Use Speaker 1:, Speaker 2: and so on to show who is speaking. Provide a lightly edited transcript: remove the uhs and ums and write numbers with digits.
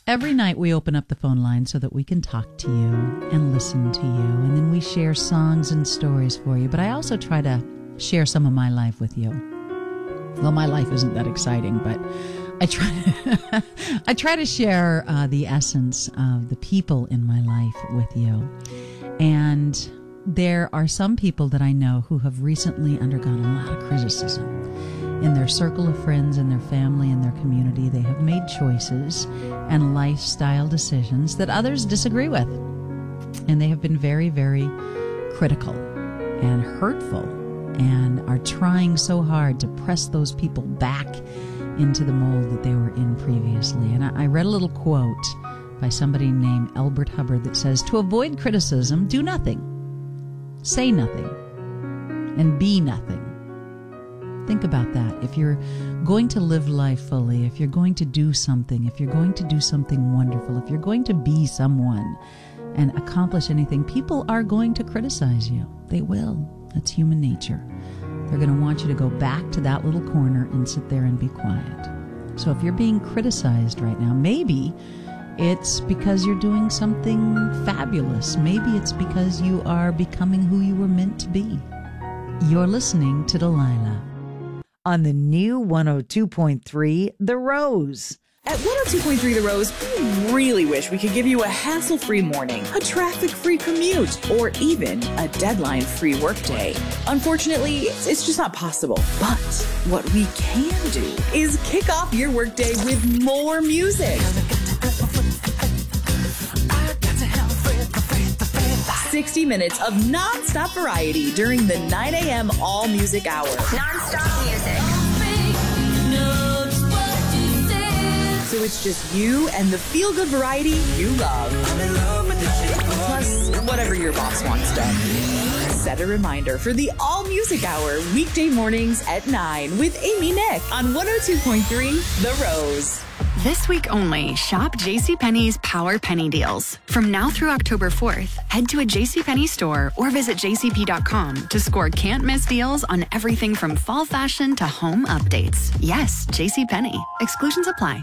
Speaker 1: Every night we open up the phone line so that we can talk to you and listen to you, and then we share songs and stories for you. But I also try to share some of my life with you. Well, my life isn't that exciting, but I try to share the essence of the people in my life with you. And there are some people that I know who have recently undergone a lot of criticism. In their circle of friends, in their family, in their community, they have made choices and lifestyle decisions that others disagree with. And they have been very, very critical and hurtful and are trying so hard to press those people back into the mold that they were in previously. And I read a little quote by somebody named Elbert Hubbard that says, "To avoid criticism, do nothing, say nothing, and be nothing." Think about that. If you're going to live life fully, if you're going to do something, if you're going to do something wonderful, if you're going to be someone and accomplish anything, people are going to criticize you. They will. That's human nature. They're going to want you to go back to that little corner and sit there and be quiet. So if you're being criticized right now, maybe it's because you're doing something fabulous. Maybe it's because you are becoming who you were meant to be. You're listening to Delilah on the new 102.3 The Rose.
Speaker 2: At 102.3 The Rose, we really wish we could give you a hassle-free morning, a traffic-free commute, or even a deadline-free workday. Unfortunately, it's just not possible. But what we can do is kick off your workday with more music. 60 minutes of non-stop variety during the 9 a.m. all-music hour.
Speaker 3: Non-stop music.
Speaker 2: So it's just you and the feel-good variety you love. Plus, whatever your boss wants done. Set a reminder for the all-music hour weekday mornings at 9 with Amy Nick on 102.3 The Rose.
Speaker 4: This week only, shop JCPenney's Power Penny Deals. From now through October 4th, head to a JCPenney store or visit jcp.com to score can't-miss deals on everything from fall fashion to home updates. Yes, JCPenney. Exclusions apply.